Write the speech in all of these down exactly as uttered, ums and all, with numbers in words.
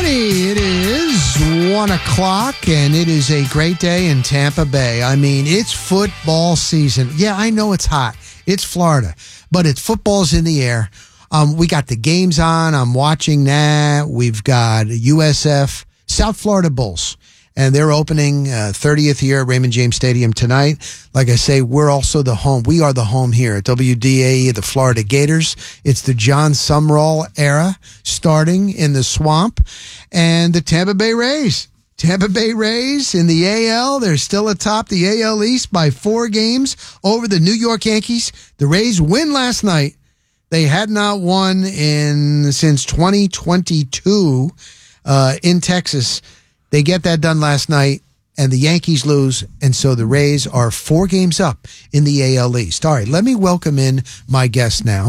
everybody. It is one o'clock, and it is a great day in Tampa Bay. I mean, it's football season. Yeah, I know it's hot. It's Florida, but it's football's in the air. Um, we got the games on. I'm watching that. We've got U S F, South Florida Bulls, and they're opening uh, thirtieth year at Raymond James Stadium tonight. Like I say, we're also the home. We are the home here at W D A E, the Florida Gators. It's the John Sumrall era starting in the swamp, and the Tampa Bay Rays. Tampa Bay Rays in the A L. They're still atop the A L East by four games over the New York Yankees. The Rays win last night. They had not won in since twenty twenty-two uh, in Texas. They get that done last night, and the Yankees lose, and so the Rays are four games up in the A L East. All right, let me welcome in my guest now.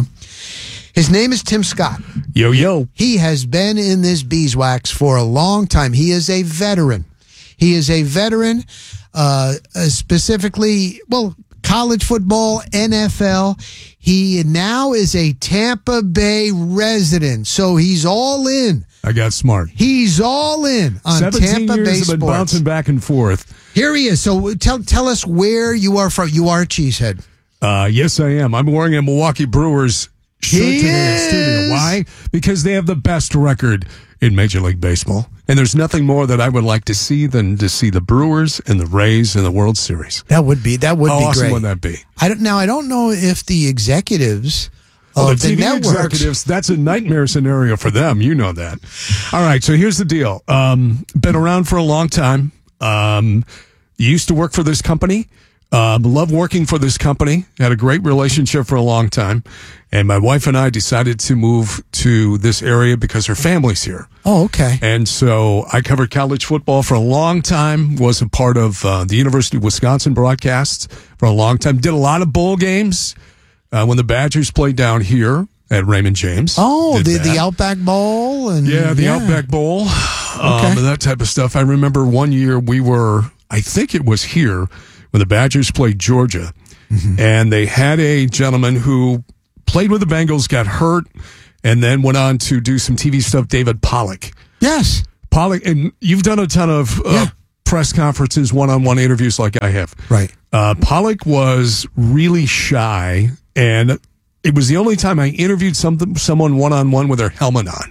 His name is Tim Scott. Yo, yo. He has been in this beeswax for a long time. He is a veteran. He is a veteran, uh, specifically, well, college football, N F L. He now is a Tampa Bay resident, so he's all in. I got smart. He's all in on Tampa Bay sports. seventeen years have been bouncing back and forth. Here he is. So tell tell us where you are from. You are a cheesehead. Uh, yes, I am. I'm wearing a Milwaukee Brewers shirt He today in is. studio. Why? Because they have the best record in Major League Baseball. And there's nothing more that I would like to see than to see the Brewers and the Rays in the World Series. That would be that would How be awesome great. would that be? I don't now. I don't know if the executives Well, of the the, T V networks. executives, that's a nightmare scenario for them. You know that. All right, so here's the deal. Um, been around for a long time. Um, used to work for this company. Um, love working for this company. Had a great relationship for a long time. And my wife and I decided to move to this area because her family's here. Oh, okay. And so I covered college football for a long time, was a part of uh, the University of Wisconsin broadcasts for a long time. Did a lot of bowl games uh, when the Badgers played down here at Raymond James. Oh, Did the, that. the Outback Bowl and Yeah, the Outback Bowl, um, Okay. and that type of stuff. I remember one year we were, I think it was here, when the Badgers played Georgia, mm-hmm. and they had a gentleman who played with the Bengals, got hurt, and then went on to do some T V stuff, David Pollock. Yes. Pollock, and you've done a ton of uh, Yeah. press conferences, one-on-one interviews like I have. Right. Uh, Pollock was really shy, and it was the only time I interviewed something, someone one-on-one with their helmet on.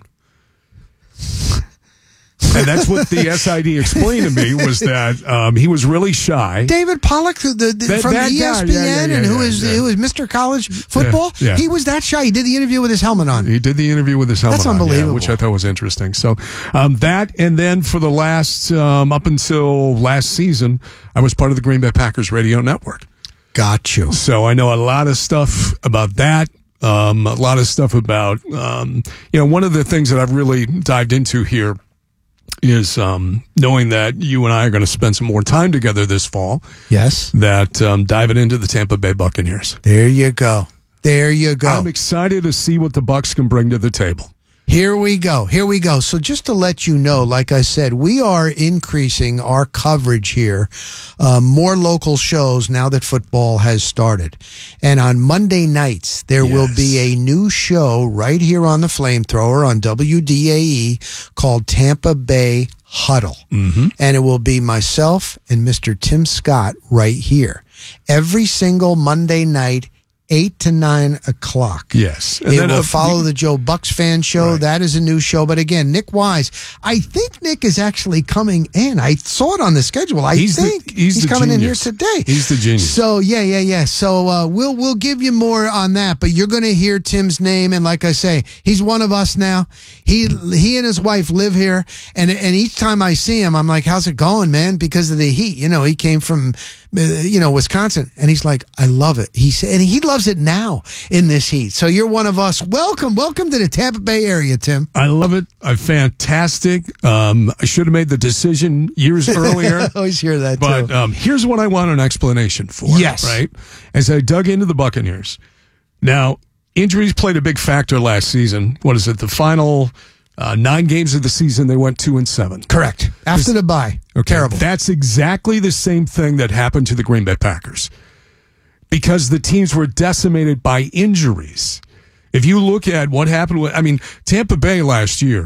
And that's what the S I D explained to me, was that um, he was really shy. David Pollock, the, the, That- from that E S P N, guy, yeah, yeah, yeah, and who yeah, is yeah. who is Mister College Football. Yeah, yeah. He was that shy. He did the interview with his helmet on. He did the interview with his helmet That's on, yeah, unbelievable. which I thought was interesting. So um, that, and then for the last, um, up until last season, I was part of the Green Bay Packers radio network. Got you. So I know a lot of stuff about that. Um, a lot of stuff about, um, you know, one of the things that I've really dived into here is um, knowing that you and I are going to spend some more time together this fall. Yes. That um, diving into the Tampa Bay Buccaneers. There you go. There you go. I'm excited to see what the Bucs can bring to the table. Here we go. Here we go. So just to let you know, like I said, we are increasing our coverage here. Uh, more local shows now that football has started. And on Monday nights, there Yes. will be a new show right here on the Flamethrower on W D A E called Tampa Bay Huddle. Mm-hmm. And it will be myself and Mister Tim Scott right here. Every single Monday night, eight to nine o'clock. Yes. And It then, will uh, follow the Joe Bucks fan show. Right. That is a new show. But again, Nick Wise, I think Nick is actually coming in. I saw it on the schedule. I He's the- think he's he's the coming genius. in here today. He's the genius. So yeah, yeah, yeah. So uh, we'll we'll give you more on that. But you're going to hear Tim's name, and like I say, he's one of us now. He he and his wife live here, and and each time I see him, I'm like, "How's it going, man?" Because of the heat. You know, he came from uh, you know Wisconsin, and he's like, "I love it." He said, and he loves it now in this heat. So you're one of us. Welcome, welcome to the Tampa Bay area, Tim. I love it. I'm fantastic. Um, I should have made the decision years earlier. I always hear that But too. um, here's what I want an explanation for. Yes. Right? As I dug into the Buccaneers. Now, injuries played a big factor last season. What is it? The final uh, nine games of the season, they went two and seven. Correct. After the bye. Okay. Terrible. That's exactly the same thing that happened to the Green Bay Packers. Because the teams were decimated by injuries. If you look at what happened with, I mean, Tampa Bay last year,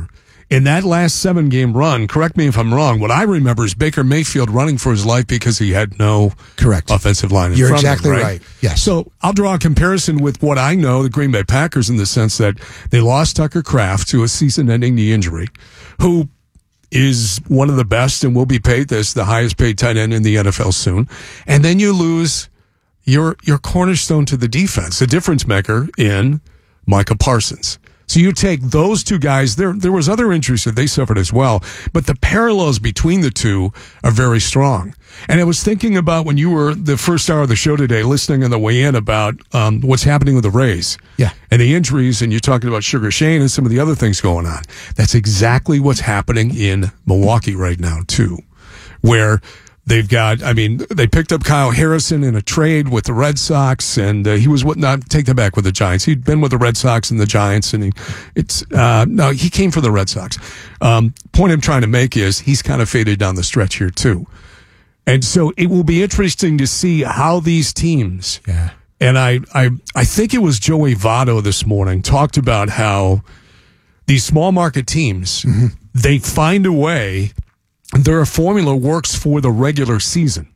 in that last seven-game run, correct me if I'm wrong, what I remember is Baker Mayfield running for his life because he had no correct offensive line in You're front exactly of him, right? right. Yes. So I'll draw a comparison with what I know, the Green Bay Packers, in the sense that they lost Tucker Kraft to a season-ending knee injury, who is one of the best and will be paid this, the highest paid tight end in the N F L soon. And then you lose your your cornerstone to the defense, the difference maker in Micah Parsons. So you take those two guys, there there was other injuries that they suffered as well, but the parallels between the two are very strong. And I was thinking about when you were the first hour of the show today, listening on the way in about um, what's happening with the Rays. Yeah. And the injuries, and you're talking about Sugar Shane and some of the other things going on. That's exactly what's happening in Milwaukee right now, too, where they've got, I mean, they picked up Kyle Harrison in a trade with the Red Sox, and uh, he was, what, not take that back, with the Giants. He'd been with the Red Sox and the Giants, and he, it's, uh, no, he came for the Red Sox. Um, point I'm trying to make is he's kind of faded down the stretch here, too. And so it will be interesting to see how these teams, yeah. and I, I, I think it was Joey Votto this morning, talked about how these small market teams, mm-hmm. they find a way. Their formula works for the regular season.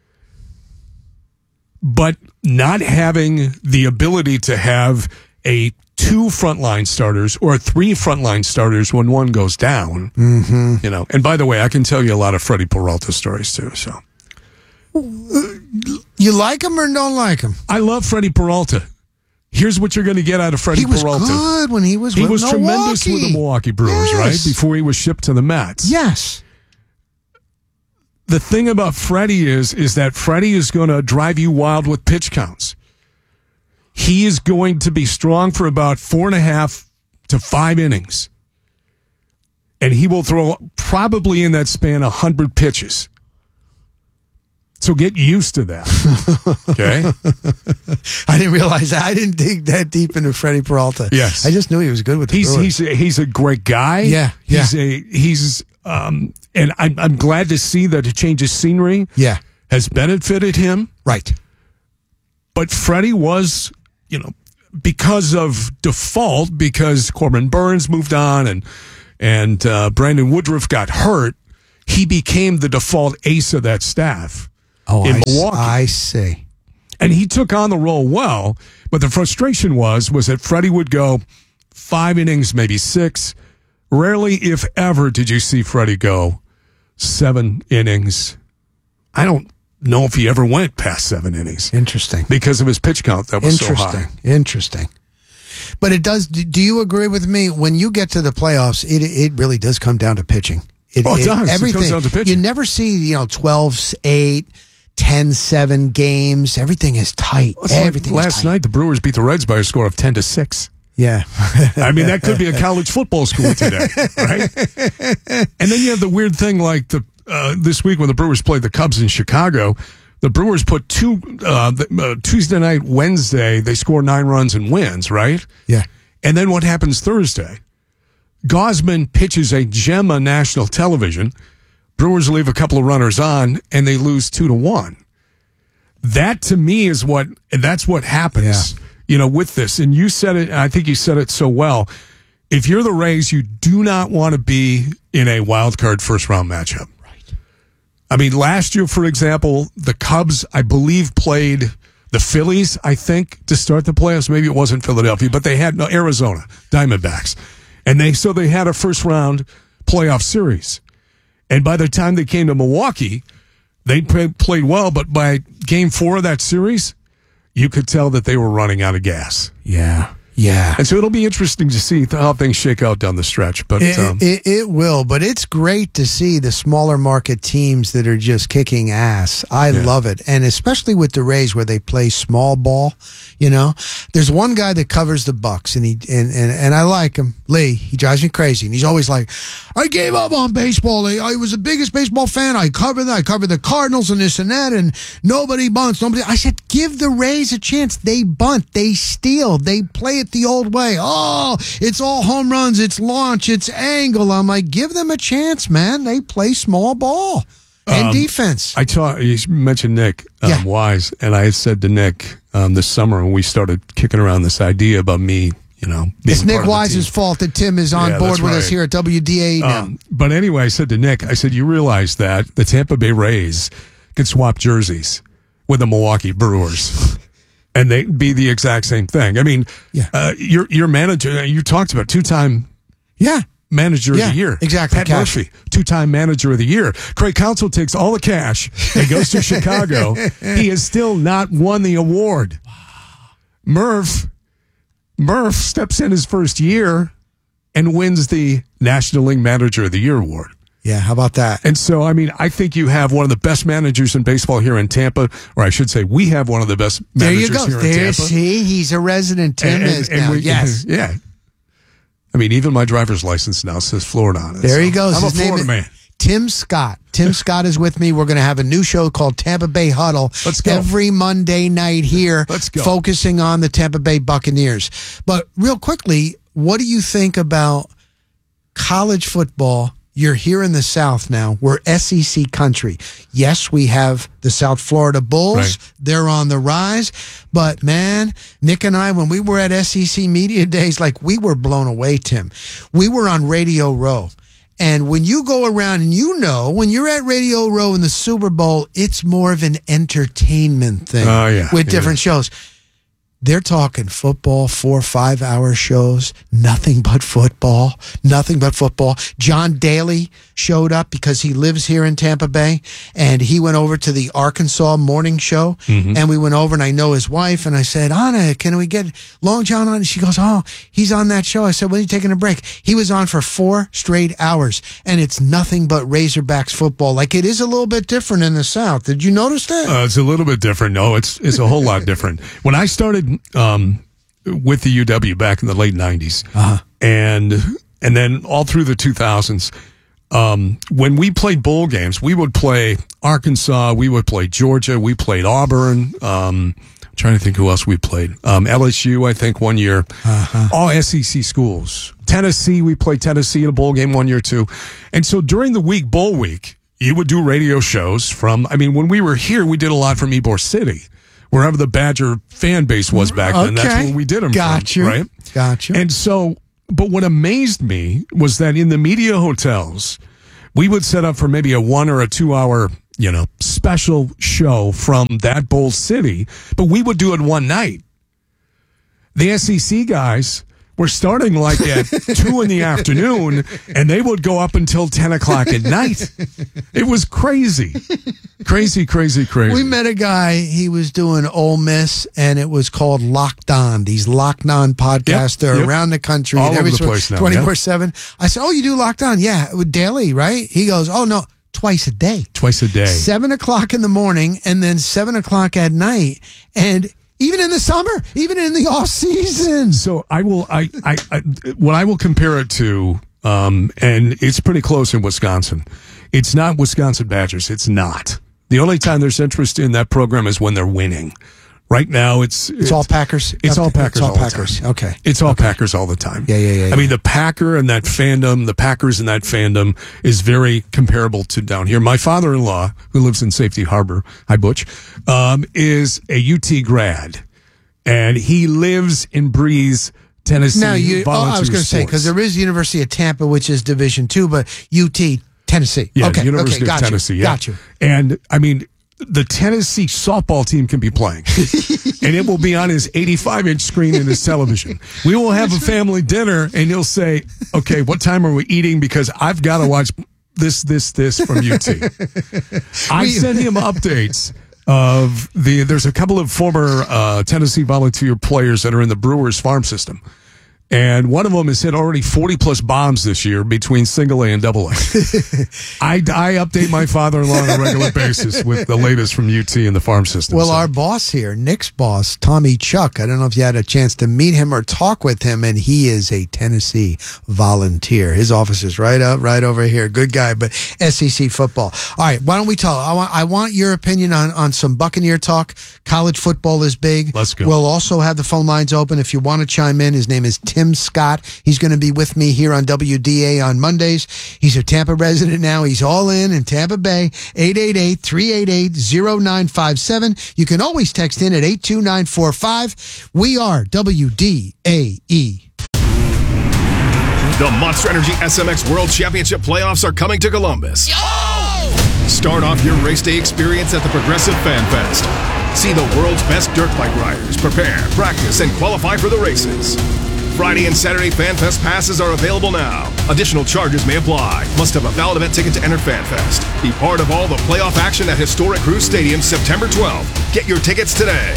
But not having the ability to have a two frontline starters or three frontline starters when one goes down, mm-hmm. you know. And by the way, I can tell you a lot of Freddie Peralta stories too. So, you like him or don't like him? I love Freddie Peralta. Here's what you're going to get out of Freddie he was Peralta. Good when he was. He with was Milwaukee. tremendous with the Milwaukee Brewers, yes. right? Before he was shipped to the Mets. Yes. The thing about Freddie is, is that Freddie is going to drive you wild with pitch counts. He is going to be strong for about four and a half to five innings. And he will throw probably in that span a hundred pitches. So get used to that. Okay? I didn't realize that. I didn't dig that deep into Freddie Peralta. Yes. I just knew he was good with the he's Brewers. he's a, he's a great guy. Yeah. He's yeah. a he's um and I'm I'm glad to see that a change of scenery yeah. has benefited him. Right. But Freddie was, you know, because of default, because Corbin Burns moved on and and uh, Brandon Woodruff got hurt, he became the default ace of that staff. Oh, in I, Milwaukee. I see. And he took on the role well, but the frustration was was that Freddie would go five innings, maybe six. Rarely, if ever, did you see Freddie go seven innings. I don't know if he ever went past seven innings. Interesting. Because of his pitch count that was so Interesting. high. Interesting. But it does. Do you agree with me? When you get to the playoffs, it it really does come down to pitching. It, oh, it, it does. Everything. It comes down to pitching. You never see, you know, twelve eight, ten seven games. Everything is tight. Well, Everything like is last tight. night, the Brewers beat the Reds by a score of ten to six. Yeah. I mean, that could be a college football school today, right? And then you have the weird thing like the uh, this week when the Brewers played the Cubs in Chicago, the Brewers put two, uh, the, uh, Tuesday night, Wednesday, they score nine runs and wins, right? Yeah. And then what happens Thursday? Gosman pitches a gem on national television. Brewers leave a couple of runners on, and they lose two to one. That to me is what, that's what happens, yeah. you know, with this. And you said it, I think you said it so well. If you're the Rays, you do not want to be in a wild card first round matchup. Right. I mean, last year, for example, the Cubs, I believe, played the Phillies, I think, to start the playoffs. Maybe it wasn't Philadelphia, but they had no Arizona Diamondbacks. And they, so they had a first round playoff series. And by the time they came to Milwaukee, they played well, but by game four of that series, you could tell that they were running out of gas. Yeah. Yeah. And so it'll be interesting to see how things shake out down the stretch. But it, um, it, it will, but it's great to see the smaller market teams that are just kicking ass. I yeah. love it. And especially with the Rays where they play small ball, you know. There's one guy that covers the Bucks, and he and, and, and I like him, Lee. He drives me crazy. And he's always like, I gave up on baseball. I was the biggest baseball fan. I covered that. I covered the Cardinals and this and that, and nobody bunts. Nobody. I said, give the Rays a chance. They bunt. They steal. They play it the old way. Oh, it's all home runs. It's launch. It's angle. I'm like, give them a chance, man. They play small ball and um, defense. I taught, you mentioned Nick um, yeah. Wise, and I had said to Nick um, this summer when we started kicking around this idea about me, you know. It's Nick Wise's fault that Tim is on Yeah, board that's with right. us here at W D A now. Um, but anyway, I said to Nick, I said, you realize that the Tampa Bay Rays could swap jerseys with the Milwaukee Brewers. And they'd be the exact same thing. I mean, Yeah. uh, your your manager, you talked about two-time yeah. manager Yeah, of the year. exactly. Pat Cash. Murphy, two-time manager of the year. Craig Counsell takes all the cash and goes to Chicago. He has still not won the award. Murph, Murph steps in his first year and wins the National League Manager of the Year award. Yeah, how about that? And so, I mean, I think you have one of the best managers in baseball here in Tampa, or I should say, we have one of the best There managers you go. here in There, Tampa. see, he's a resident. Tim And- and- is and now. we- yes. Yeah. I mean, even my driver's license now says Florida on it. There so he goes. I'm His a name Florida is man. Tim Scott. Tim Scott is with me. We're going to have a new show called Tampa Bay Huddle Let's go. every Monday night here, Let's go. focusing on the Tampa Bay Buccaneers. But real quickly, what do you think about college football? You're here in the South now. We're S E C country. Yes, we have the South Florida Bulls. Right. They're on the rise. But, man, Nick and I, when we were at S E C Media Days, like, we were blown away, Tim. We were on Radio Row. And when you go around and you know, when you're at Radio Row in the Super Bowl, it's more of an entertainment thing Oh, yeah. with Yeah. different shows. They're talking football, four, five hour shows, nothing but football, nothing but football. John Daly showed up because he lives here in Tampa Bay, and he went over to the Arkansas morning show, Mm-hmm. and we went over, and I know his wife, and I said, Anna, can we get Long John on? And she goes, oh, he's on that show. I said, when are you taking a break? He was on for four straight hours, and it's nothing but Razorbacks football. Like, it is a little bit different in the South. Did you notice that? Uh, it's a little bit different. No, it's it's a whole lot different. When I started um, with the U W back in the late nineties, Uh-huh. and and then all through the two thousands, um, when we played bowl games, we would play Arkansas, we would play Georgia, we played Auburn. Um, I'm trying to think who else we played. Um, L S U, I think, one year. Uh-huh. All S E C schools. Tennessee, we played Tennessee in a bowl game one year too. And so during the week, bowl week, you would do radio shows from, I mean, when we were here, we did a lot from Ybor City, wherever the Badger fan base was back then. That's Okay. where we did them Got from, you. right? Got you. And so, but what amazed me was that in the media hotels, we would set up for maybe a one or a two hour, you know, special show from that bowl city, but we would do it one night. The S E C guys were starting like at two in the afternoon, and they would go up until ten o'clock at night. It was crazy. Crazy, crazy, crazy. We met a guy, he was doing Ole Miss, and it was called Locked On. These Locked On podcasts, Yep, they're yep. around the country. All and over the every- place now, twenty-four seven. I said, oh, you do Locked On? Yeah, with daily, right? He goes, oh, no, twice a day. Twice a day. Seven o'clock in the morning and then seven o'clock at night. And even in the summer, even in the off season. So I will, I, I, I, what I will compare it to, um, and it's pretty close in Wisconsin. It's not Wisconsin Badgers. It's not. The only time there's interest in that program is when they're winning. Right now, it's It's all Packers. It's all Packers. It's all all the Packers. time. Okay. It's all Packers all the time. Yeah, yeah, yeah, I yeah. mean, the Packer and that fandom, the Packers and that fandom is very comparable to down here. My father-in-law, who lives in Safety Harbor, hi Butch, um, is a U T grad, and he lives and breathes Tennessee. Now, you, oh, I was volunteer going to say, sports. because there is University of Tampa, which is Division two, but U T, Tennessee. Yeah, okay, University okay, got of Tennessee. You, Yeah. Got you. And I mean, the Tennessee softball team can be playing, and it will be on his eighty-five inch screen in his television. We will have a family dinner, and he'll say, "Okay, what time are we eating? Because I've got to watch this, this, this from U T." I sent him updates of the. There's a couple of former uh, Tennessee volunteer players that are in the Brewers farm system. And one of them has hit already forty plus bombs this year between single A and double A. I, I update my father-in-law on a regular basis with the latest from U T and the farm system. Well, so. our boss here, Nick's boss, Tommy Chuck, I don't know if you had a chance to meet him or talk with him, and he is a Tennessee volunteer. His office is right up, right over here. Good guy, but S E C football. All right, why don't we talk? I want, I want your opinion on, on some Buccaneer talk. College football is big. Let's go. We'll also have the phone lines open if you want to chime in. His name is Tim Scott. He's going to be with me here on W D A on Mondays. He's a Tampa resident now. He's all in in Tampa Bay. eight eight eight, three eight eight, zero nine five seven. You can always text in at eight two nine four five. We are W D A E. The Monster Energy S M X World Championship playoffs are coming to Columbus. Yo! Start off your race day experience at the Progressive Fan Fest. See the world's best dirt bike riders prepare, practice, and qualify for the races. Friday and Saturday Fan Fest passes are available now. Additional charges may apply. Must have a valid event ticket to enter Fan Fest. Be part of all the playoff action at Historic Cruise Stadium September twelfth. Get your tickets today.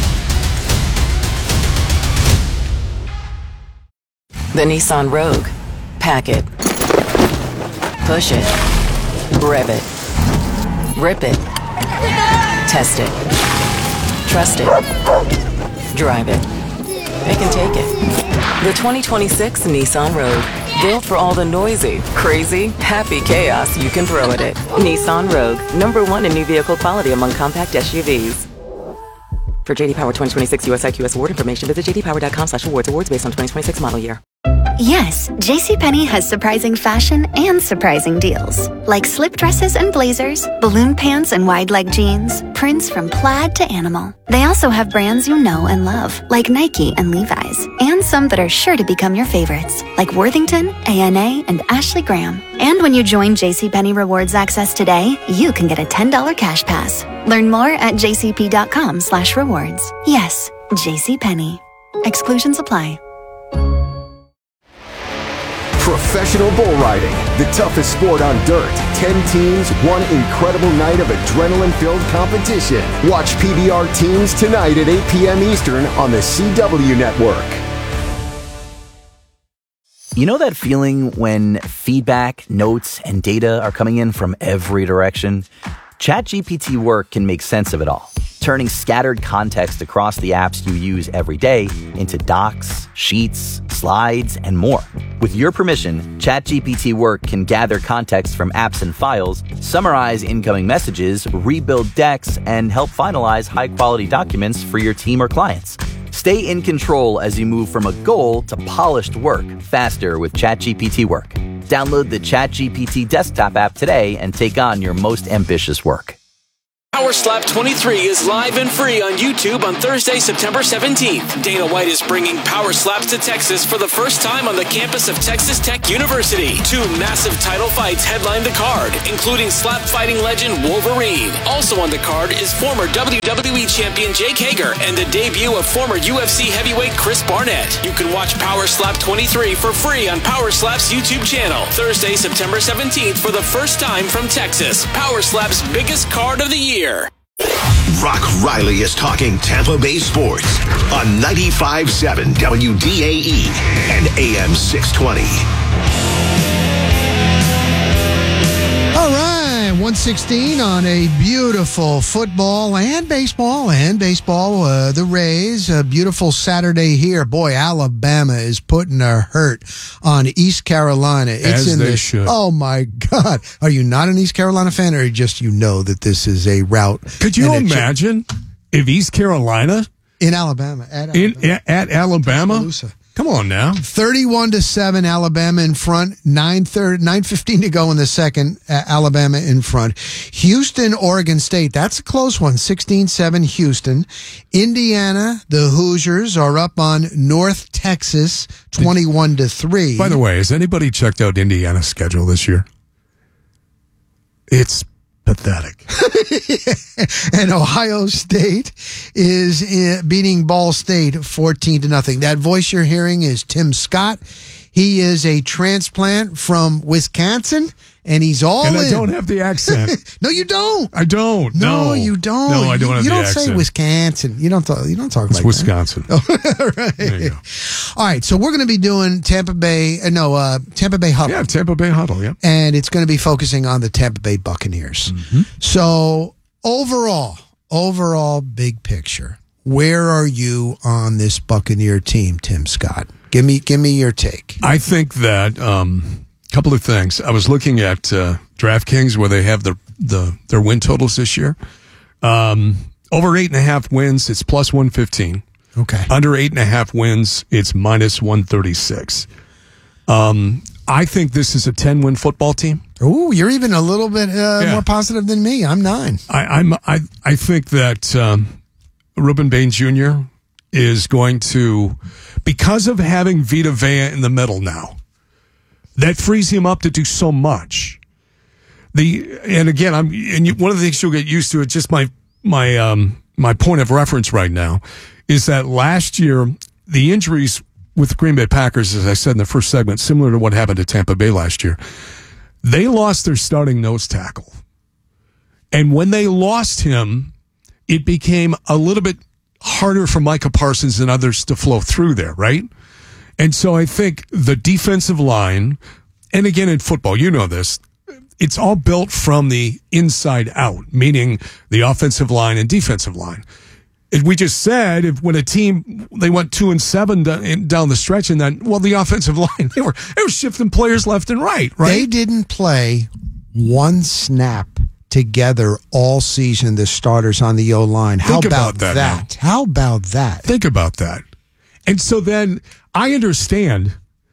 The Nissan Rogue. Pack it. Push it. Rev it. Rip it. Test it. Trust it. Drive it. It can take it. The twenty twenty-six Nissan Rogue. Built for all the noisy, crazy, happy chaos you can throw at it. Nissan Rogue. Number one in new vehicle quality among compact S U Vs. For J D Power twenty twenty-six U S I Q S award information, visit j d power dot com slash awards. Awards based on twenty twenty-six model year. Yes, JCPenney has surprising fashion and surprising deals. Like slip dresses and blazers, balloon pants and wide leg jeans, prints from plaid to animal. They also have brands you know and love, like Nike and Levi's, and some that are sure to become your favorites, like Worthington, A N A, and Ashley Graham. And when you join JCPenney Rewards Access today, you can get a ten dollars cash pass. Learn more at jcp.com slash rewards. Yes, JCPenney. Exclusions apply. Professional bull riding, the toughest sport on dirt. Ten teams, one incredible night of adrenaline-filled competition. Watch P B R Teams tonight at eight p.m. Eastern on the C W Network. You know that feeling when feedback, notes, and data are coming in from every direction? ChatGPT Work can make sense of it all, turning scattered context across the apps you use every day into docs, sheets, slides, and more. With your permission, ChatGPT Work can gather context from apps and files, summarize incoming messages, rebuild decks, and help finalize high-quality documents for your team or clients. Stay in control as you move from a goal to polished work faster with ChatGPT Work. Download the ChatGPT desktop app today and take on your most ambitious work. Power Slap twenty-three is live and free on YouTube on Thursday, September seventeenth. Dana White is bringing Power Slaps to Texas for the first time on the campus of Texas Tech University. Two massive title fights headline the card, including slap fighting legend Wolverine. Also on the card is former W W E champion Jake Hager and the debut of former U F C heavyweight Chris Barnett. You can watch Power Slap twenty-three for free on Power Slap's YouTube channel. Thursday, September seventeenth for the first time from Texas. Power Slap's biggest card of the year. Rock Riley is talking Tampa Bay sports on ninety-five point seven W D A E and A M six twenty. All right, one sixteen on a beautiful football and baseball and baseball. Uh, the Rays, a beautiful Saturday here. Boy, Alabama is putting a hurt on East Carolina. It's As in they the, should. Oh my God! Are you not an East Carolina fan, or just you know that this is a route? Could you and it- imagine if East Carolina in Alabama at in Alabama? at, at Alabama? Tuscaloosa. Come on now. thirty-one to seven, Alabama in front. nine fifteen to go in the second. Uh, Alabama in front. Houston, Oregon State. That's a close one. sixteen seven Houston. Indiana, the Hoosiers are up on North Texas, twenty-one to three. By the way, has anybody checked out Indiana's schedule this year? It's pathetic. And Ohio State is in, beating Ball State fourteen to nothing. That voice you're hearing is Tim Scott. He is a transplant from Wisconsin, and he's all and in. I don't have the accent. No, you don't. I don't. No, No, you don't. No, I don't you, have you the don't accent. say Wisconsin. You don't talk. You don't talk It's like Wisconsin. that. Oh, right. There you go. All right. So we're going to be doing Tampa Bay. Uh, no, uh, Tampa Bay Huddle. Yeah, Tampa Bay Huddle. Yeah, And it's going to be focusing on the Tampa Bay Buccaneers. Mm-hmm. So overall, overall big picture, where are you on this Buccaneer team, Tim Scott? Give me, give me your take. I think that a um, couple of things. I was looking at uh, DraftKings where they have the the their win totals this year. Um, over eight and a half wins, it's plus one fifteen. Okay. Under eight and a half wins, it's minus one thirty six. Um, I think this is a ten win football team. Ooh, you're even a little bit uh, Yeah. more positive than me. I'm nine. I, I'm I I think that um, Ruben Bain Junior is going to, because of having Vita Vea in the middle now, that frees him up to do so much. The and again, I'm and you, one of the things you'll get used to. It's just my my um my point of reference right now is that last year the injuries with the Green Bay Packers, as I said in the first segment, similar to what happened to Tampa Bay last year, they lost their starting nose tackle, and when they lost him, it became a little bit harder for Micah Parsons and others to flow through there, right? And so I think the defensive line, and again in football, you know this, it's all built from the inside out, meaning the offensive line and defensive line. And we just said if when a team, they went two and seven down the stretch, and then, well, the offensive line, they were, they were shifting players left and right, right? They didn't play one snap together all season, the starters on the O-line. How Think about, about that that? How about that? Think about that. And so then I understand,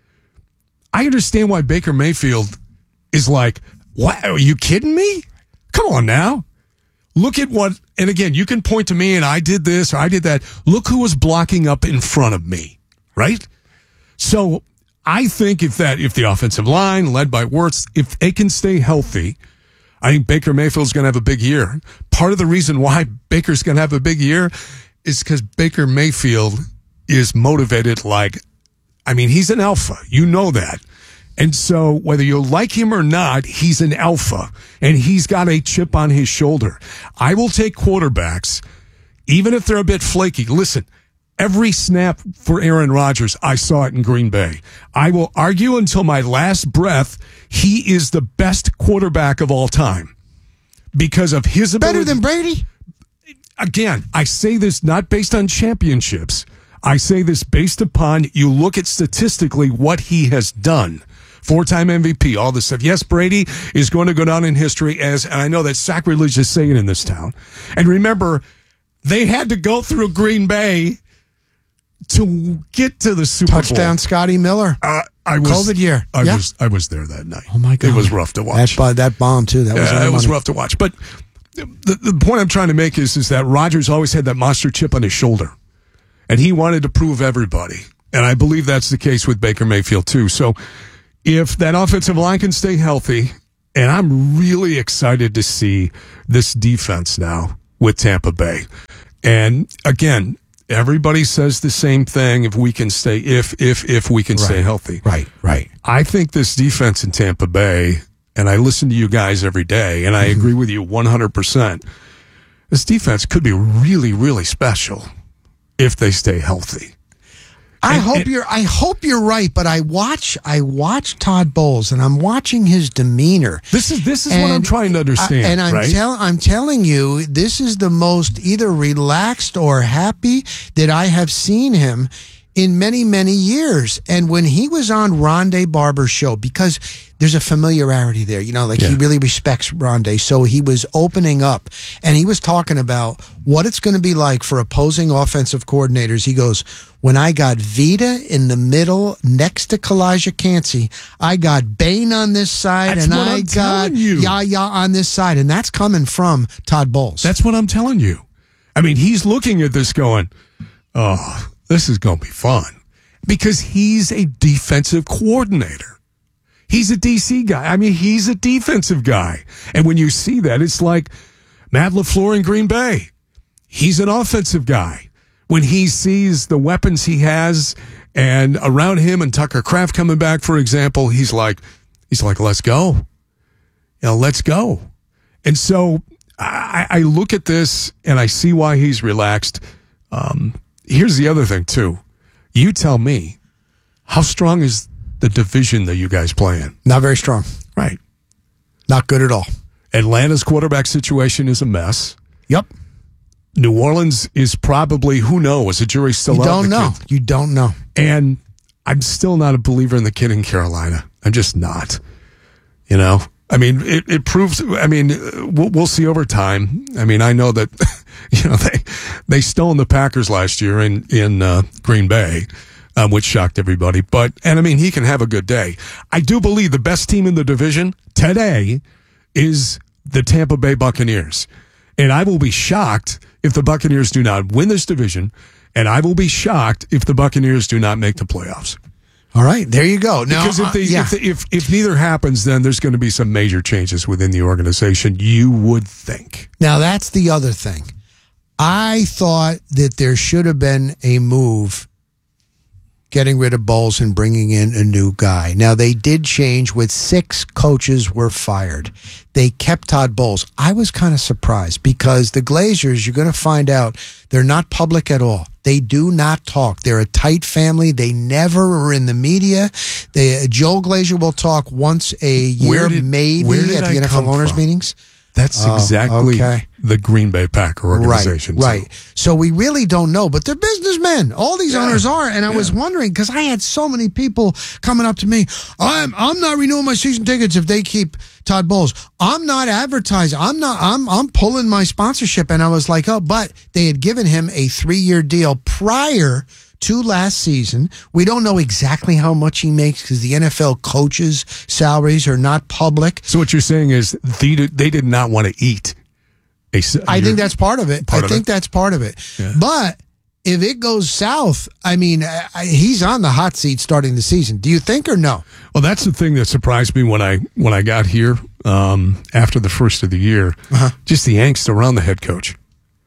I understand why Baker Mayfield is like, what? Are you kidding me? Come on now. Look at what, and again, you can point to me and I did this or I did that. Look who was blocking up in front of me, right? So I think if that, if the offensive line led by Wirtz, if they can stay healthy, I think Baker Mayfield's going to have a big year. Part of the reason why Baker's going to have a big year is because Baker Mayfield is motivated like, I mean, he's an alpha. You know that. And so whether you like him or not, he's an alpha, and he's got a chip on his shoulder. I will take quarterbacks, even if they're a bit flaky. Listen, every snap for Aaron Rodgers, I saw it in Green Bay. I will argue until my last breath, he is the best quarterback of all time because of his ability. Better than Brady? Again, I say this not based on championships. I say this based upon you look at statistically what he has done. Four-time M V P, all this stuff. Yes, Brady is going to go down in history as, and I know that's sacrilege to say it in this town. And remember, they had to go through Green Bay to get to the Super Touchdown, Bowl. Touchdown, Scotty Miller. Uh, I was, COVID year. I yeah. was I was there that night. Oh, my God. It was rough to watch. That, that bomb, too. That was yeah, it was money. rough to watch. But the, the point I'm trying to make is, is that Rodgers always had that monster chip on his shoulder. And he wanted to prove everybody. And I believe that's the case with Baker Mayfield, too. So if that offensive line can stay healthy, and I'm really excited to see this defense now with Tampa Bay. And again, everybody says the same thing. If we can stay, if, if, if we can right. stay healthy. Right, right. I think this defense in Tampa Bay, and I listen to you guys every day, and I Mm-hmm. agree with you one hundred percent. This defense could be really, really special if they stay healthy. I And- hope and- you're I hope you're right, but I watch I watch Todd Bowles and I'm watching his demeanor. This is this is what I'm And trying to understand. I, and I'm right? telling I'm telling you, this is the most either relaxed or happy that I have seen him in many, many years. And when he was on Rondé Barber's show, because there's a familiarity there, you know, like Yeah. he really respects Rondé. So he was opening up and he was talking about what it's going to be like for opposing offensive coordinators. He goes, when I got Vita in the middle next to Kalijah Cansey, I got Bain on this side That's and what I I'm got telling you. Yaya on this side. And that's coming from Todd Bowles. That's what I'm telling you. I mean, he's looking at this going, oh, this is going to be fun. Because he's a defensive coordinator. He's a D C guy. I mean, he's a defensive guy. And when you see that, it's like Matt LaFleur in Green Bay. He's an offensive guy. When he sees the weapons he has and around him and Tucker Kraft coming back, for example, he's like, he's like, let's go. You know, let's go. And so I, I look at this and I see why he's relaxed. Um, here's the other thing, too. You tell me, how strong is the division that you guys play in? Not very strong. Right. Not good at all. Atlanta's quarterback situation is a mess. Yep. New Orleans is probably, who knows? The jury's still You out. don't The know. kid- You don't know. And I'm still not a believer in the kid in Carolina. I'm just not. You know? I mean, it, it proves, I mean, we'll, we'll see over time. I mean, I know that, you know, they they stoned the Packers last year in, in uh, Green Bay, um, which shocked everybody. But, and I mean, he can have a good day. I do believe the best team in the division today is the Tampa Bay Buccaneers. And I will be shocked if the Buccaneers do not win this division, and I will be shocked if the Buccaneers do not make the playoffs. All right, there you go. Now, because if, they, uh, yeah. if, they, if if neither happens, then there's going to be some major changes within the organization, you would think. Now, that's the other thing. I thought that there should have been a move getting rid of Bowles and bringing in a new guy. Now, they did change with six coaches were fired. They kept Todd Bowles. I was kind of surprised because the Glazers, you're going to find out, they're not public at all. They do not talk. They're a tight family. They never are in the media. They, Joe Glazer will talk once a year, did, maybe, at the N F L owners from? meetings. That's Oh, exactly okay. the Green Bay Packer organization. Right, right. too. So we really don't know, but they're businessmen. All these Yeah. owners are. And I Yeah. was wondering, because I had so many people coming up to me, I'm I'm not renewing my season tickets if they keep Todd Bowles. I'm not advertising. I'm not I'm I'm pulling my sponsorship. And I was like, oh, but they had given him a three-year deal prior to last season. We don't know exactly how much he makes because the N F L coaches' salaries are not public. So what you're saying is they did, they did not want to eat. A, I think that's part of it. Part I of think it? that's part of it. Yeah. But if it goes south, I mean, I, he's on the hot seat starting the season. Do you think or no? Well, that's the thing that surprised me when I when I got here um, after the first of the year. Uh-huh. Just the angst around the head coach,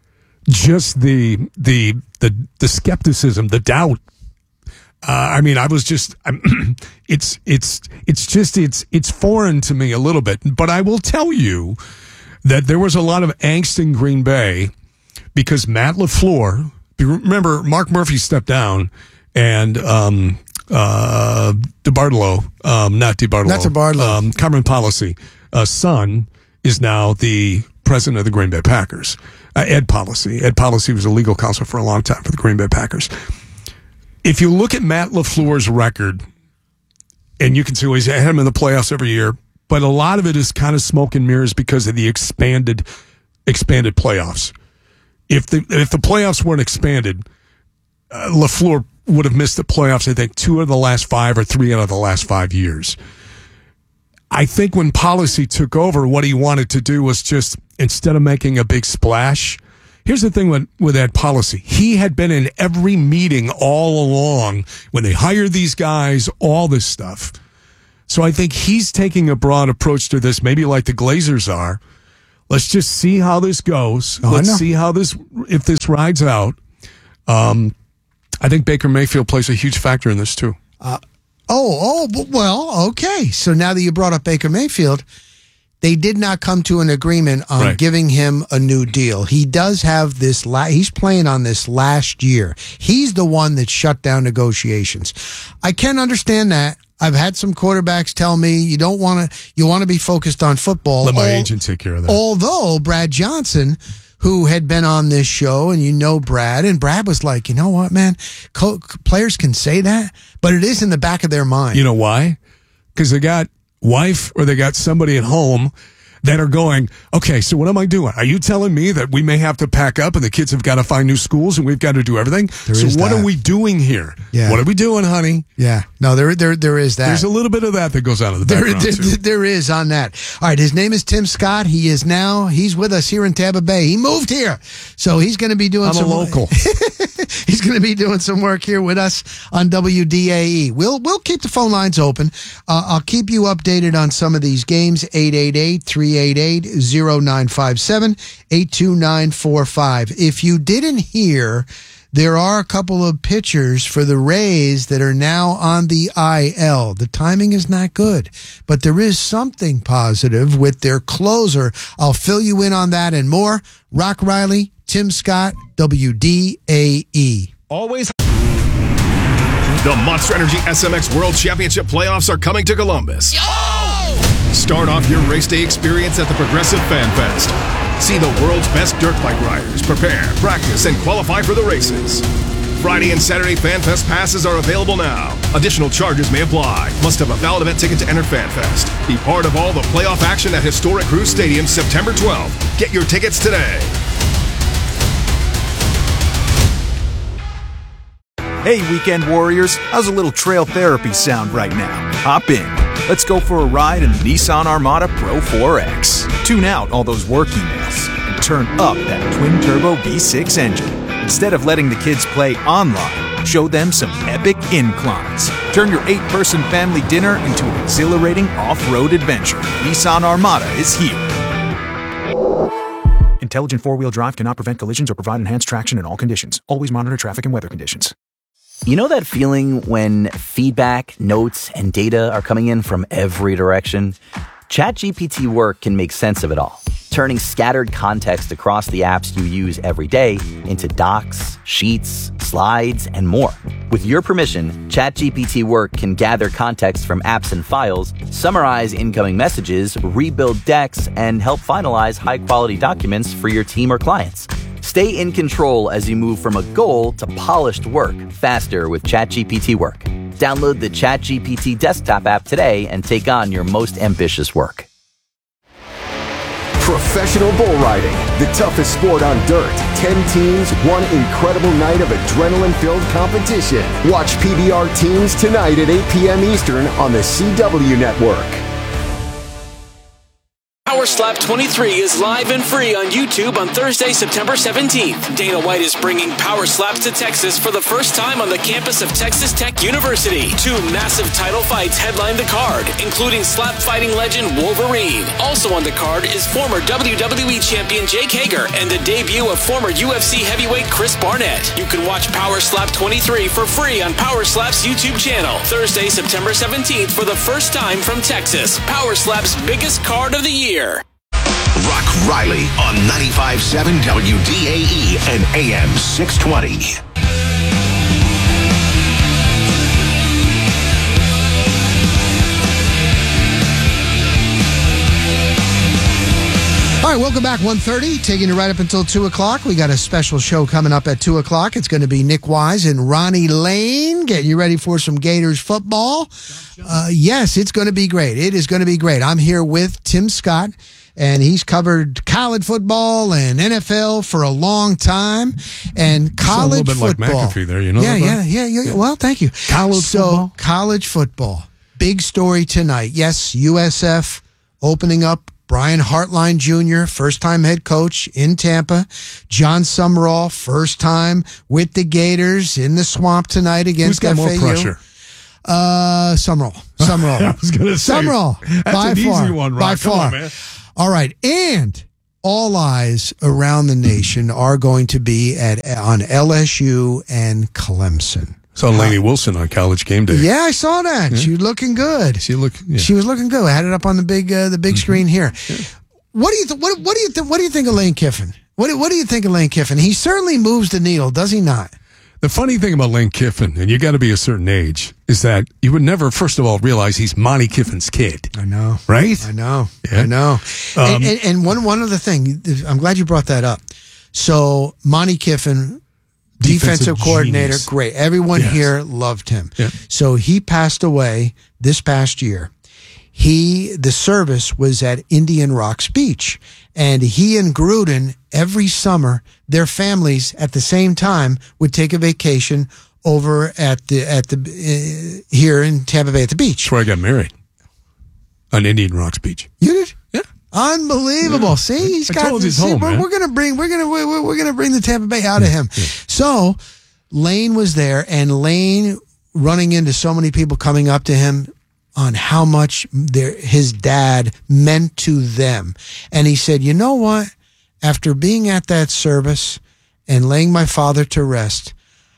just the the the the skepticism, the doubt. Uh, I mean, I was just. I'm, it's it's it's just it's it's foreign to me a little bit. But I will tell you that there was a lot of angst in Green Bay because Matt LaFleur. Remember, Mark Murphy stepped down, and um, uh, DeBartolo, um, not DeBartolo, Not DeBartolo. um, Cameron Policy, uh, son is now the president of the Green Bay Packers. Uh, Ed Policy. Ed Policy was a legal counsel for a long time for the Green Bay Packers. If you look at Matt LaFleur's record, and you can see well, he's had him in the playoffs every year, but a lot of it is kind of smoke and mirrors because of the expanded, expanded playoffs. If the if the playoffs weren't expanded, uh, LaFleur would have missed the playoffs, I think, two of the last five or three out of the last five years. I think when Policy took over, what he wanted to do was just, instead of making a big splash, here's the thing with, with that Policy. He had been in every meeting all along when they hired these guys, all this stuff. So I think he's taking a broad approach to this, maybe like the Glazers are. Let's just see how this goes. Oh, Let's I know. see how this, if this rides out. Um, I think Baker Mayfield plays a huge factor in this too. Uh, oh, oh, well, okay. So now that you brought up Baker Mayfield, they did not come to an agreement on Right. giving him a new deal. He does have this, la- he's playing on this last year. He's the one that shut down negotiations. I can understand that. I've had some quarterbacks tell me you don't want to, you want to be focused on football. Let my Al- agent take care of that. Although Brad Johnson, who had been on this show, and you know Brad, and Brad was like, you know what, man, Co- players can say that, but it is in the back of their mind. You know why? Because they got wife or they got somebody at home that are going, okay, so what am I doing? Are you telling me that we may have to pack up and the kids have got to find new schools and we've got to do everything? There so is what that. are we doing here? Yeah. What are we doing, honey? Yeah, no, there, there, there is that. There's a little bit of that that goes on in the There, background, there, too. there is on that. All right, his name is Tim Scott. He is now, he's with us here in Tampa Bay. He moved here, so he's going to be doing I'm a some local. He's going to be doing some work here with us on W D A E. We'll we'll keep the phone lines open. Uh, I'll keep you updated on some of these games. eight eight eight, three eight eight, zero nine five seven, eight two nine four five. If you didn't hear, there are a couple of pitchers for the Rays that are now on the I L. The timing is not good, but there is something positive with their closer. I'll fill you in on that and more. Rock Riley, Tim Scott, W D A E. Always. The Monster Energy S M X World Championship playoffs are coming to Columbus. Start off your race day experience at the Progressive Fan Fest. See the world's best dirt bike riders prepare, practice, and qualify for the races. Friday and Saturday Fan Fest passes are available now. Additional charges may apply. Must have a valid event ticket to enter Fan Fest. Be part of all the playoff action at Historic Cruise Stadium September twelfth. Get your tickets today. Hey, Weekend Warriors, how's a little trail therapy sound right now? Hop in. Let's go for a ride in the Nissan Armada Pro four X. Tune out all those work emails and turn up that twin-turbo V six engine. Instead of letting the kids play online, Show them some epic inclines. Turn your eight-person family dinner into an exhilarating off-road adventure. Nissan Armada is here. Intelligent four-wheel drive cannot prevent collisions or provide enhanced traction in all conditions. Always monitor traffic and weather conditions. You know that feeling when feedback, notes, and data are coming in from every direction? ChatGPT Work can make sense of it all, turning scattered context across the apps you use every day into docs, sheets, slides, and more. With your permission, ChatGPT Work can gather context from apps and files, summarize incoming messages, rebuild decks, and help finalize high-quality documents for your team or clients. Stay in control as you move from a goal to polished work faster with ChatGPT Work. Download the ChatGPT desktop app today and take on your most ambitious work. Professional bull riding, the toughest sport on dirt. Ten teams, one incredible night of adrenaline-filled competition. Watch P B R Teams tonight at eight p.m. Eastern on the C W Network. Power Slap twenty-three is live and free on YouTube on Thursday, September seventeenth. Dana White is bringing Power Slaps to Texas for the first time on the campus of Texas Tech University. Two massive title fights headline the card, including slap fighting legend Wolverine. Also on the card is former W W E champion Jake Hager and the debut of former U F C heavyweight Chris Barnett. You can watch Power Slap twenty-three for free on Power Slap's YouTube channel. Thursday, September seventeenth for the first time from Texas. Power Slap's biggest card of the year. Rock Riley on ninety-five point seven W D A E and A M six twenty. All right, welcome back. one thirty, taking you right up until two o'clock. We got a special show coming up at two o'clock. It's going to be Nick Wise and Ronnie Lane getting you ready for some Gators football. Uh, yes, it's going to be great. It is going to be great. I'm here with Tim Scott, and he's covered college football and N F L for a long time. And college football. A little bit football. like McAfee there, you know? Yeah, that yeah, yeah, yeah. Well, thank you. College so, football. college football. Big story tonight. Yes, U S F opening up. Brian Hartline Junior, first-time head coach in Tampa. John Summerall, first time with the Gators in the swamp tonight against Who's got F A U. more pressure? Uh, Summerall. Summerall. I was going to say. Summerall. That's by an far, easy one, Rob. by Come far. on, man. All right. And all eyes around the nation are going to be at on L S U and Clemson. Saw Lainey Wilson on College Game Day. Yeah, I saw that. Yeah. She was looking good. She look. Yeah. She was looking good. I had it up on the big uh, the big mm-hmm. screen here. Yeah. What do you th- what what do you th- what do you think of Lane Kiffin? What do, what do you think of Lane Kiffin? He certainly moves the needle, does he not? The funny thing about Lane Kiffin, and you got to be a certain age, is that you would never, first of all, realize he's Monty Kiffin's kid. I know, right? I know, yeah. I know. Um, and, and, and one one other thing, I'm glad you brought that up. So Monty Kiffin, defensive, defensive coordinator, genius. Great. Everyone yes. here loved him. Yeah. So he passed away this past year. He, the service was at Indian Rocks Beach, and he and Gruden every summer, their families at the same time would take a vacation over at the at the uh, here in Tampa Bay at the beach. That's where I got married, on Indian Rocks Beach. You did? Yeah. Unbelievable. Yeah. See, he's I got. Told See, home, we're, man. we're gonna bring we're gonna we're, we're gonna bring the Tampa Bay out of him. Yeah. So Lane was there, and Lane running into so many people coming up to him on how much their, his dad meant to them. And he said, you know what? After being at that service and laying my father to rest,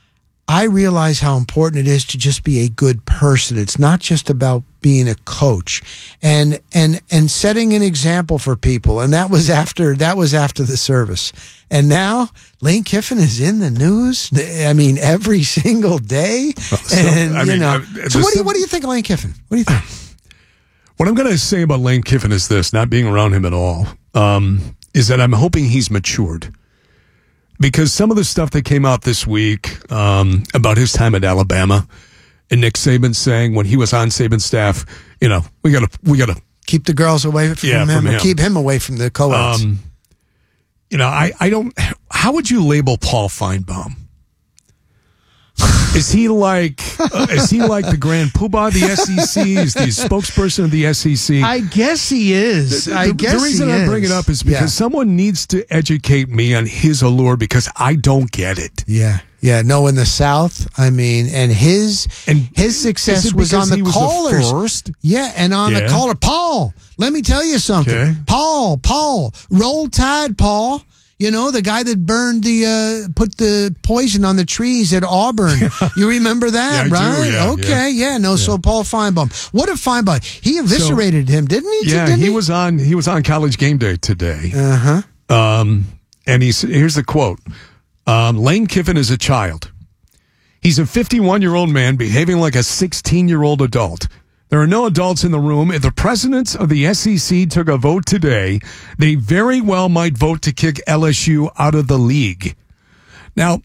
I realize how important it is to just be a good person. It's not just about being a coach and and and setting an example for people. And that was after that was after the service. And now Lane Kiffin is in the news. I mean, every single day. Well, so, and I you mean, know, uh, so what do you what do you think of Lane Kiffin? What do you think? What I'm going to say about Lane Kiffin is this: not being around him at all, um, is that I'm hoping he's matured. Because some of the stuff that came out this week um, about his time at Alabama, and Nick Saban saying when he was on Saban's staff, you know, we gotta we gotta keep the girls away from yeah, him, from or him. keep him away from the co-eds. Um, you know, I, I don't. How would you label Paul Feinbaum? Is he like uh, is he like the grand poobah of the S E C? Is the spokesperson of the S E C? I guess he is. The, the, I guess the reason he I is. bring it up is because yeah. someone needs to educate me on his allure because I don't get it. Yeah. Yeah, no, in the South, I mean, and his and his success is it was on the he was callers. The first? Yeah, and on yeah. the caller. Paul, let me tell you something. Okay. Paul, Paul, roll tide, Paul. You know, the guy that burned the, uh, put the poison on the trees at Auburn. You remember that, yeah, right? Do, yeah, okay, yeah. yeah no, yeah. so Paul Feinbaum. What if Feinbaum, he eviscerated so, him, didn't he? Yeah, didn't he, he was on, he was on College Game Day today. Uh-huh. Um, and he's, here's the quote. Um, Lane Kiffin is a child. He's a fifty-one-year-old man behaving like a sixteen-year-old adult. There are no adults in the room. If the presidents of the S E C took a vote today, they very well might vote to kick L S U out of the league. Now,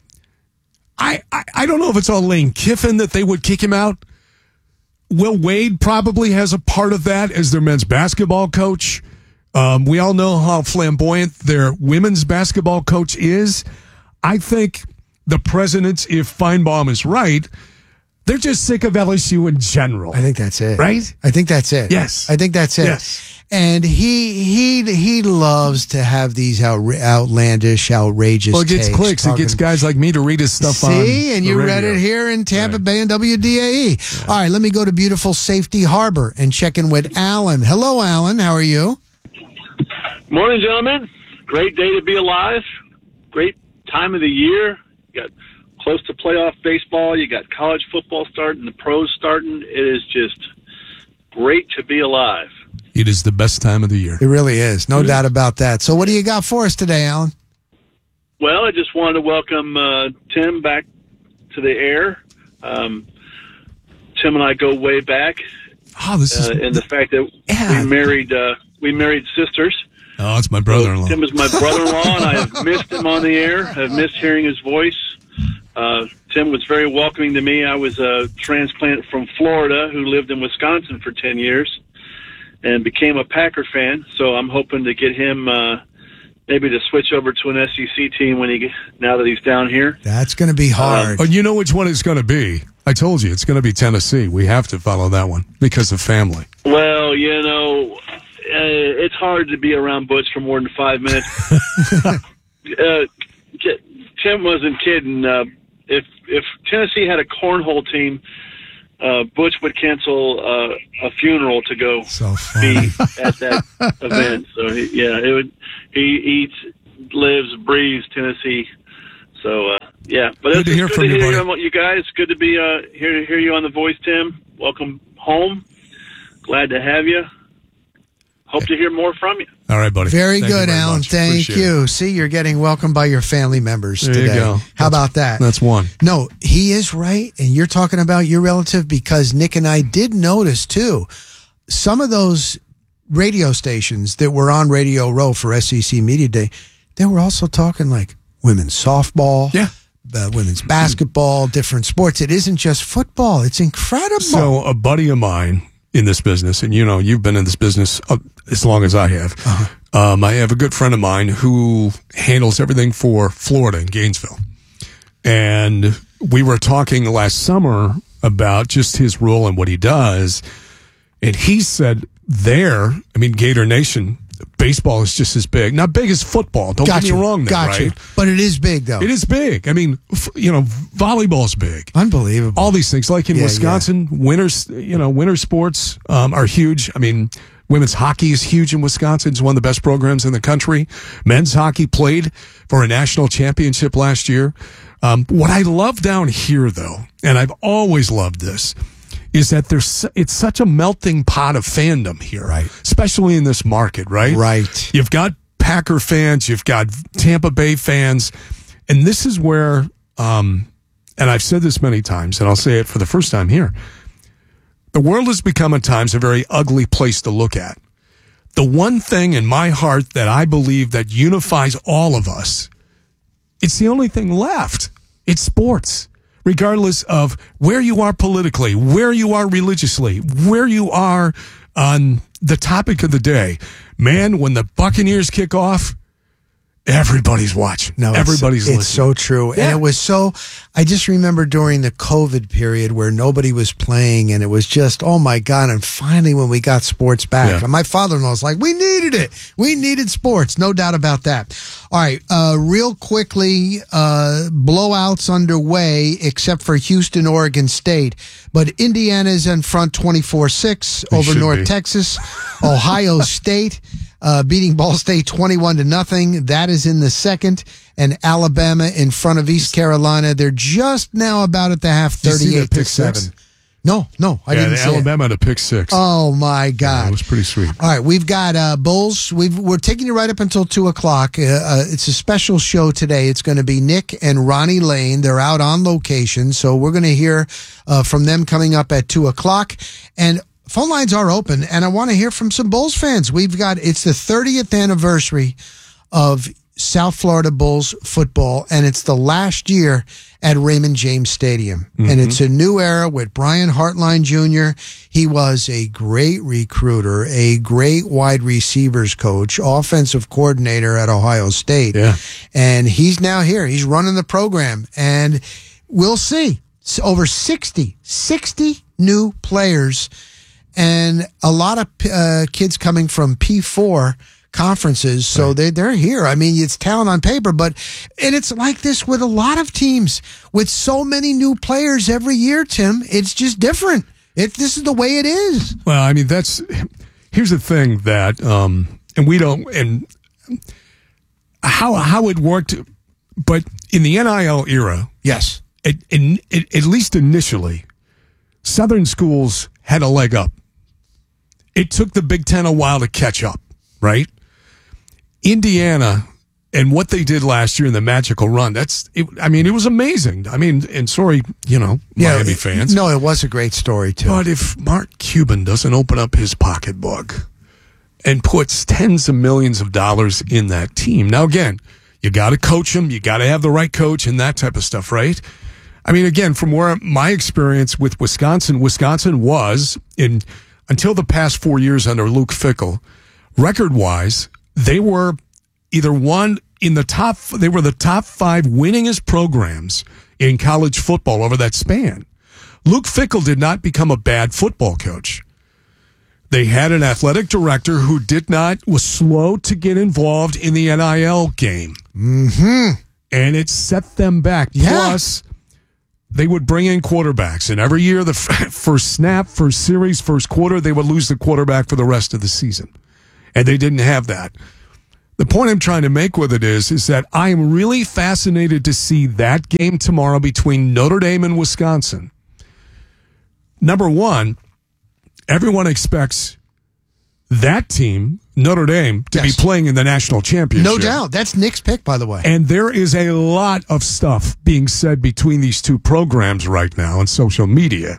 I, I, I don't know if it's all Lane Kiffin that they would kick him out. Will Wade probably has a part of that as their men's basketball coach. Um, we all know how flamboyant their women's basketball coach is. I think the presidents, if Feinbaum is right, they're just sick of L S U in general. I think that's it. Right? I think that's it. Yes. I think that's it. Yes. And he he he loves to have these out, outlandish, outrageous Well, it gets takes. clicks. It gets guys like me to read his stuff See, on See, and the you radio. read it here in Tampa right. Bay and W D A E. Yeah. All right, let me go to beautiful Safety Harbor and check in with Alan. Hello, Alan. How are you? Morning, gentlemen. Great day to be alive. Great time of the year. You got close to playoff baseball. You got college football starting, the pros starting. It is just great to be alive. It is the best time of the year. It really is. No it doubt is. about that. So what do you got for us today, Alan? Well, I just wanted to welcome uh, Tim back to the air. Um, Tim and I go way back. Oh, this is... Uh, and the fact that yeah. we married uh, we married sisters. Oh, it's my brother-in-law. So Tim is my brother-in-law, and I have missed him on the air. I've missed hearing his voice. Uh, Tim was very welcoming to me. I was a transplant from Florida who lived in Wisconsin for ten years and became a Packer fan. So I'm hoping to get him uh, maybe to switch over to an S E C team when he now that he's down here. That's going to be hard. Uh, oh, you know which one it's going to be. I told you, it's going to be Tennessee. We have to follow that one because of family. Well, you know, uh, it's hard to be around Butch for more than five minutes. uh, Tim wasn't kidding. Uh, if if Tennessee had a cornhole team, uh, Butch would cancel uh, a funeral to go so be at that event. So he, yeah, it would. He eats, lives, breathes Tennessee. So uh, yeah, but good it's to hear good from to you, hear buddy. you guys. Good to be uh, here to hear you on the voice, Tim. Welcome home. Glad to have you. Hope to hear more from you. All right, buddy. Very Thank good, very Alan. much. Thank Appreciate you. it. See, you're getting welcomed by your family members There today. you go. How That's, about that? That's one. No, he is right, and you're talking about your relative because Nick and I did notice, too, some of those radio stations that were on Radio Row for S E C Media Day, they were also talking like women's softball, yeah, uh, women's basketball, different sports. It isn't just football. It's incredible. So a buddy of mine in this business, and you know, you've been in this business uh, as long as I have. Uh-huh. Um, I have a good friend of mine who handles everything for Florida in Gainesville. And we were talking last summer about just his role and what he does. And he said there, I mean, Gator Nation, baseball is just as big. Not big as football. Don't Got get you. me wrong there, Got you. right? But it is big, though. It is big. I mean, f- you know, volleyball's big. Unbelievable. All these things, like in Yeah, Wisconsin, winters, you know, winter sports um, are huge. I mean, women's hockey is huge in Wisconsin. It's one of the best programs in the country. Men's hockey played for a national championship last year. Um, what I love down here, though, and I've always loved this, is that there's it's such a melting pot of fandom here, right? Especially in this market, right? Right. You've got Packer fans, you've got Tampa Bay fans, and this is where, um, and I've said this many times, and I'll say it for the first time here, the world has become at times a very ugly place to look at. The one thing in my heart that I believe that unifies all of us, it's the only thing left. It's sports. Regardless of where you are politically, where you are religiously, where you are on the topic of the day. Man, when the Buccaneers kick off, everybody's watching. No, everybody's it's, listening. it's so true. Yeah. And it was so, I just remember during the COVID period where nobody was playing and it was just, oh my God. And finally when we got sports back, Yeah. and my father-in-law was like, we needed it. We needed sports. No doubt about that. All right. Uh, real quickly, uh, blowouts underway except for Houston, Oregon State. But Indiana's in front twenty-four six over should North be. Texas. Ohio State uh, beating Ball State twenty-one to nothing. That is in the second. And Alabama in front of East Carolina. They're just now about at the half, Did you see that thirty-eight to pick six? seven. No, no, I yeah, didn't the see it. Alabama had a pick six. Oh my Yeah, God! it was pretty sweet. All right, we've got uh, Bulls. We've, we're taking you right up until two o'clock. Uh, uh, it's a special show today. It's going to be Nick and Ronnie Lane. They're out on location, so we're going to hear uh, from them coming up at two o'clock. And phone lines are open, and I want to hear from some Bulls fans. We've got it's the thirtieth anniversary of South Florida Bulls football, and it's the last year at Raymond James Stadium. Mm-hmm. And it's a new era with Brian Hartline Junior He was a great recruiter, a great wide receivers coach, offensive coordinator at Ohio State. Yeah. And he's now here. He's running the program, and we'll see. S- Over sixty, sixty new players, and a lot of uh, kids coming from P four conferences, so they they're here. I mean, it's talent on paper, but and it's like this with a lot of teams with so many new players every year. Tim, it's just different. It this is the way it is. Well, I mean, that's here's the thing that, um, and we don't, and how how it worked, but in the N I L era, Yes, it, in, it, at least initially, Southern schools had a leg up. It took the Big Ten a while to catch up, right? Indiana and what they did last year in the magical run, that's, it, I mean, it was amazing. I mean, and sorry, you know, Miami it- fans. No, it was a great story too. But if Mark Cuban doesn't open up his pocketbook and puts tens of millions of dollars in that team, now again, you got to coach him, you got to have the right coach and that type of stuff, right? I mean, again, from where my experience with Wisconsin, Wisconsin was in until the past four years under Luke Fickell, record-wise, they were either one in the top, they were the top five winningest programs in college football over that span. Luke Fickell did not become a bad football coach. They had an athletic director who did not, was slow to get involved in the N I L game. Mm-hmm. And it set them back. Yeah. Plus, they would bring in quarterbacks. And every year, the f- first snap, first series, first quarter, they would lose the quarterback for the rest of the season. And they didn't have that. The point I'm trying to make with it is, is that I am really fascinated to see that game tomorrow between Notre Dame and Wisconsin. Number one, everyone expects that team, Notre Dame, to Yes. be playing in the national championship. No doubt. That's Nick's pick, by the way. And there is a lot of stuff being said between these two programs right now on social media.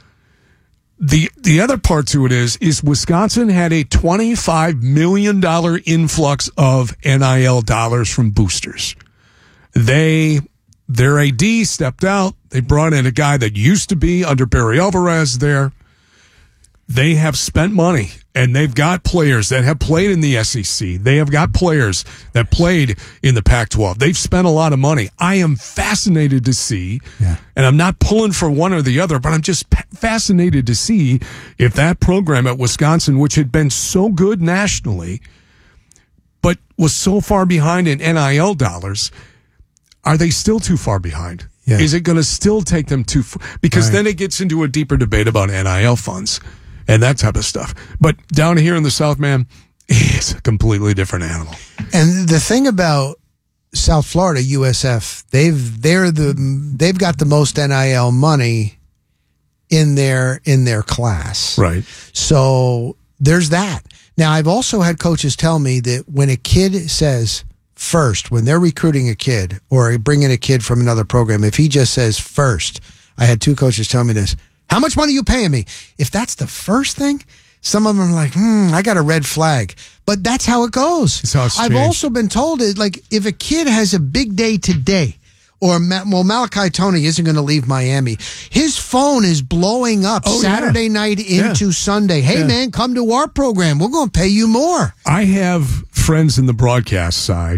The the other part to it is, is Wisconsin had a twenty-five million dollars influx of N I L dollars from boosters. They, their A D stepped out. They brought in a guy that used to be under Barry Alvarez there. They have spent money, and they've got players that have played in the S E C. They have got players that played in the Pac twelve. They've spent a lot of money. I am fascinated to see, Yeah. and I'm not pulling for one or the other, but I'm just pa- fascinated to see if that program at Wisconsin, which had been so good nationally, but was so far behind in N I L dollars, are they still too far behind? Yeah. Is it going to still take them too far? Because Right. then it gets into a deeper debate about N I L funds and that type of stuff. But down here in the South, man, it's a completely different animal. And the thing about South Florida, U S F, they've they're the they've got the most N I L money in their in their class. Right. So there's that. Now I've also had coaches tell me that when a kid says first, when they're recruiting a kid or bringing a kid from another program, if he just says first, I had two coaches tell me this. How much money are you paying me? If that's the first thing, some of them are like, hmm, I got a red flag. But that's how it goes. It's how it's I've changed. also been told it, like, if a kid has a big day today, or, Ma- well, Malachi Tony isn't going to leave Miami. His phone is blowing up Oh, Saturday yeah. night into Yeah. Sunday. Hey, Yeah. man, come to our program. We're going to pay you more. I have friends in the broadcast side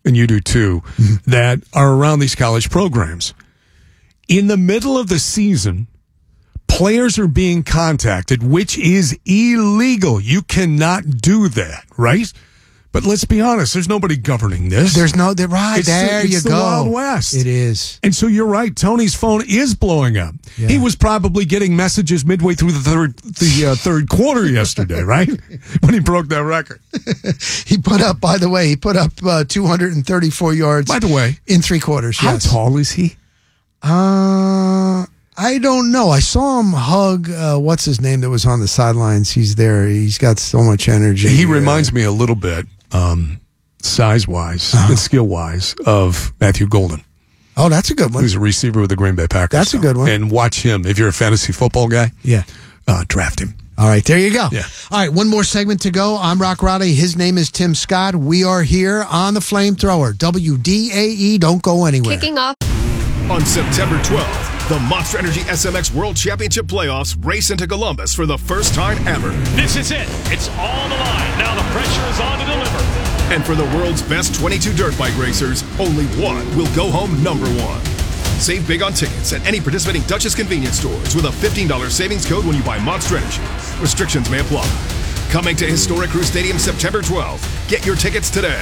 and you do too, that are around these college programs. In the middle of the season, players are being contacted, which is illegal. You cannot do that, right? But let's be honest, there's nobody governing this. There's no, they're right, It's there the, it's you the go. Wild West. It is. And so you're right, Tony's phone is blowing up. Yeah. He was probably getting messages midway through the third the uh, third quarter yesterday, right? When he broke that record. He put up, by the way, he put up uh, two hundred thirty-four yards. By the way, in three quarters. How Yes. tall is he? Uh, I don't know. I saw him hug, uh, what's his name that was on the sidelines. He's there. He's got so much energy. He reminds me a little bit, um, size-wise Uh-huh. and skill-wise, of Matthew Golden. Oh, that's a good one. Who's a receiver with the Green Bay Packers. That's a good one. And watch him. If you're a fantasy football guy, Yeah. uh, draft him. All right, there you go. Yeah. All right, one more segment to go. I'm Rock Riley. His name is Tim Scott. We are here on the Flamethrower. W D A E. Don't go anywhere. Kicking off. On September twelfth, the Monster Energy S M X World Championship playoffs race into Columbus for the first time ever. This is it. It's all on the line. Now the pressure is on to deliver. And for the world's best twenty-two dirt bike racers, only one will go home number one. Save big on tickets at any participating Duchess convenience stores with a fifteen dollars savings code when you buy Monster Energy. Restrictions may apply. Coming to Historic Crew Stadium September twelfth. Get your tickets today.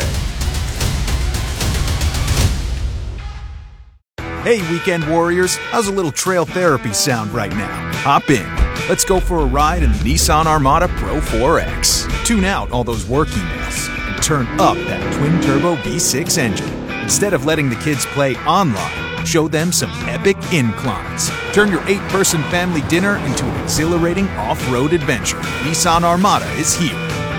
Hey, weekend warriors, how's a little trail therapy sound right now? Hop in. Let's go for a ride in the Nissan Armada Pro four X. Tune out all those work emails and turn up that twin-turbo V six engine. Instead of letting the kids play online, show them some epic inclines. Turn your eight-person family dinner into an exhilarating off-road adventure. Nissan Armada is here.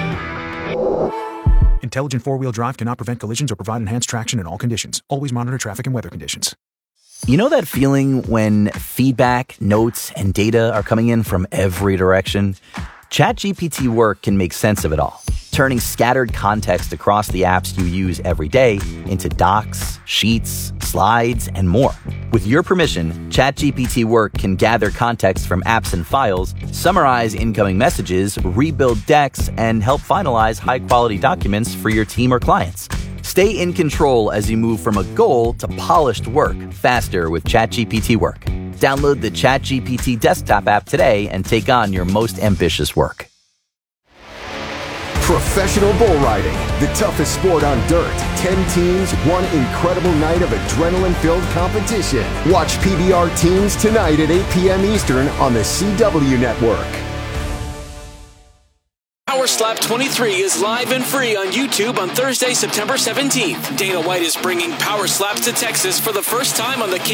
Intelligent four-wheel drive cannot prevent collisions or provide enhanced traction in all conditions. Always monitor traffic and weather conditions. You know that feeling when feedback, notes, and data are coming in from every direction? ChatGPT Work can make sense of it all, turning scattered context across the apps you use every day into docs, sheets, slides, and more. With your permission, ChatGPT Work can gather context from apps and files, summarize incoming messages, rebuild decks, and help finalize high-quality documents for your team or clients. Stay in control as you move from a goal to polished work faster with ChatGPT Work. Download the ChatGPT desktop app today and take on your most ambitious work. Professional bull riding, the toughest sport on dirt. Ten teams, one incredible night of adrenaline-filled competition. Watch P B R Teams tonight at eight p.m. Eastern on the C W Network. Power Slap twenty-three is live and free on YouTube on Thursday, September seventeenth. Dana White is bringing Power Slaps to Texas for the first time on the